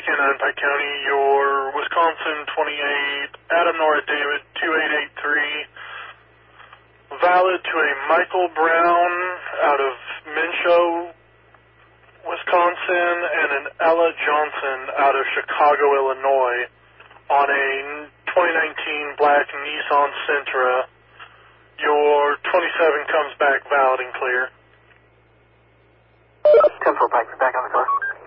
weekend in Pike County. Your Wisconsin 28, Adam Nora David 2883, valid to a Michael Brown out of Mincho, Wisconsin, and an Ella Johnson out of Chicago, Illinois, on a 2019 black Nissan Sentra. Your 27 comes back valid and clear. 10-4 Pike, back on the car.